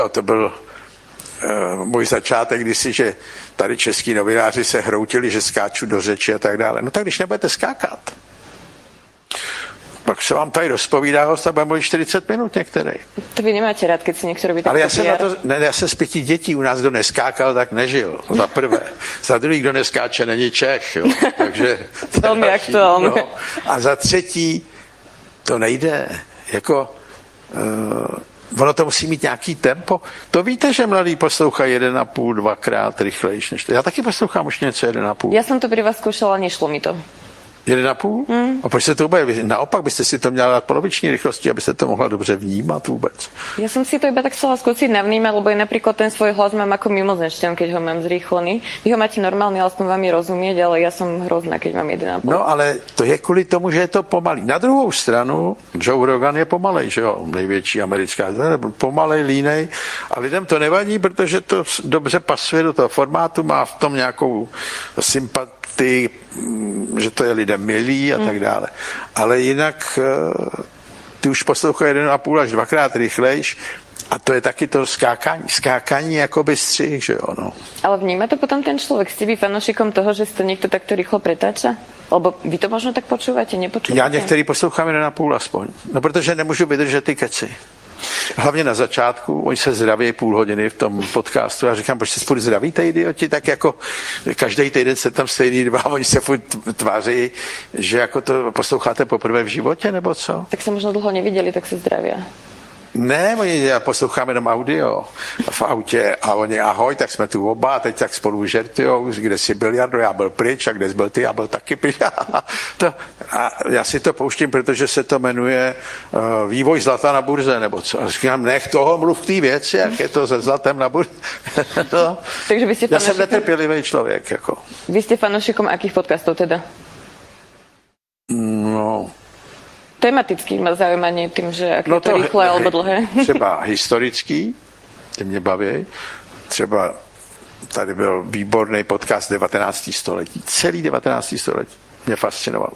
To byl můj začátek, kdysi, že tady český novináři se hroutili, že skáču do řeči a tak dále. No tak když nebudete skákat, pak se vám tady rozpovídá host a bude mluvit 40 minut některý. To vy nemáte rád, keď si někdo robí tak. Ale já jsem z 5 dětí, u nás kdo neskákal, tak nežil. Za prvé. Za druhý, kdo neskáče, není Čech. Jo. Takže velmi aktuálně. No. A za třetí, to nejde. Jako, ono to musí mít nějaký tempo. To víte, že mladí poslouchají 1,5, 2krát rychlejš než to. Já taky poslouchám už něco 1,5. Já jsem to pri vás zkoušela, nešlo mi to. 1,5? A proč se to bude? Naopak byste si to měla dát poloviční rychlosti, abyste to mohla dobře vnímat vůbec. Ja som si to iba tak chcela skúsiť navnímať, lebo je napríklad ten svoj hlas mám ako mimozemšťan, keď ho mám zrýchlený. Vy ho máte normálny, ale aspoň vám je rozumieť, ale ja som hrozná, keď mám 1,5. No ale to je kvůli tomu, že je to pomalý. Na druhou stranu, Joe Rogan je pomalej, že jo, největší americká, pomalej, línej a lidem to nevadí, protože to dobře pasuje do toho formátu, má v tom nějakou sympatii, že to je lidem milý a tak dále. Ale jinak ty už poslouchají 1,5 až 2krát rychlejš a to je taky to skákání jako by střih, že jo, no. Ale vníma to potom ten človek? Ste vy fanošikom toho, že si to niekto takto rýchlo pretáča? Lebo vy to možno tak počúvate, nepočúvate? Já některý poslouchám 1,5 aspoň. No protože nemůžu vydržet ty keci. Hlavně na začátku, oni se zdraví půl hodiny v tom podcastu a říkám, proč se spolu zdravíte, idioti, tak jako každý týden se tam stejný dva, oni se furt tváří, že jako to posloucháte poprvé v životě, nebo co? Tak se možná dlouho neviděli, tak se zdravia. Ne, já poslouchám jenom audio v autě a oni ahoj, tak jsme tu oba a teď tak spolu žertujou, kde jsi byl, Jardo, já byl pryč a kde jsi byl ty, já byl taky pryč. A já si to pouštím, protože se to jmenuje vývoj zlata na burze, nebo co. A říkám, nech toho mluv k té věci, jak je to se zlatem na burze. No. Takže vy jste já jsem netrpělivý člověk. Jako. Vy jste fanošikom akých podcastů teda? No... Tematický má zaujímanie tým, že ak je to rýchle alebo dlhé. Třeba historický, ty mě baví. Třeba tady byl výborný podcast 19. století. Celý 19. století mě fascinovalo.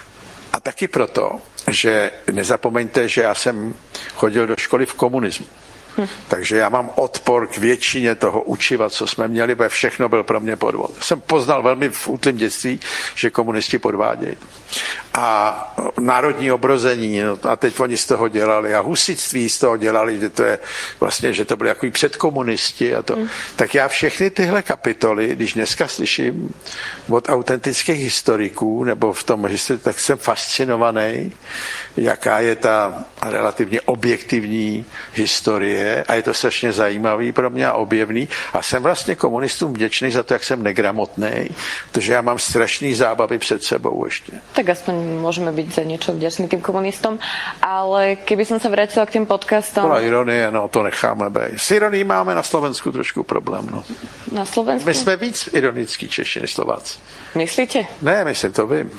A taky proto, že nezapomeňte, že já jsem chodil do školy v komunismu. Takže já mám odpor k většině toho učiva, co jsme měli, protože všechno byl pro mě podvod. Jsem poznal velmi v útlém dětství, že komunisti podvádějí. A národní obrození, no, a teď oni z toho dělali, a husitství z toho dělali, že to je vlastně, že to byli jako předkomunisti a to. Tak já všechny tyhle kapitoly, když dneska slyším od autentických historiků, nebo v tom historii, tak jsem fascinovaný, jaká je ta relativně objektivní historie a je to strašně zajímavý pro mě a objevný a jsem vlastně komunistům vděčný za to, jak jsem negramotný, protože já mám strašný zábavy před sebou ještě. Tak aspoň môžeme byť za niečo vďační tým komunistom, ale keby som sa vrátila k tým podcastom... Byla ironie, no to necháme bej. S ironií máme na Slovensku trošku problém, no. Na Slovensku? My jsme víc ironický Češi než Slováci. Myslíte? Ne, myslím, to vím.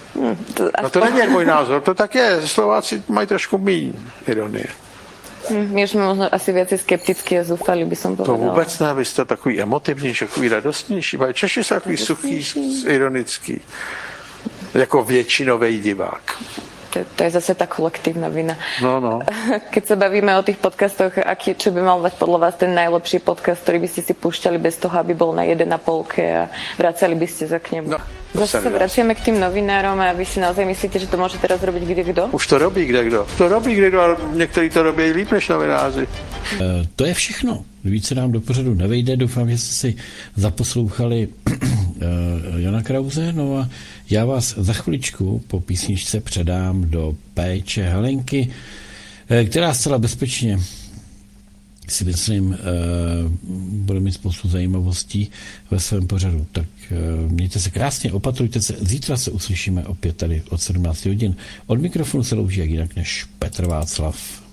No to není můj názor, to tak je. Slováci mají trošku míň ironie. My už jsme možno asi více skeptický a zúfali, by som povedala. To vůbec ne, vy jste takový emotivnější, takový radostnější. Češi jsou takový suchý, ironický. Jako většinový divák. To je zase tá kolektívna vina. No. Keď sa bavíme o tých podcastoch, čo by mal mať podľa vás ten najlepší podcast, ktorý by ste si púšťali bez toho, aby bol na 1,5 a vracali by ste sa k nemu? No, zase sa vraciame k tým novinárom a vy si naozaj myslíte, že to môže teraz robiť kdekdo? Už to robí kdekdo. To robí kdekdo, ale někteří to robí líp než novináři. To je všechno. Více nám do pořadu nevejde. Doufám, že jste si zaposlouchali Jana Krause. No a já vás za chviličku po písničce předám do péče Helenky, která zcela bezpečně, si myslím, bude mít spoustu zajímavostí ve svém pořadu. Tak mějte se krásně, opatrujte se. Zítra se uslyšíme opět tady od 17 hodin. Od mikrofonu se louží jak jinak než Petr Václav.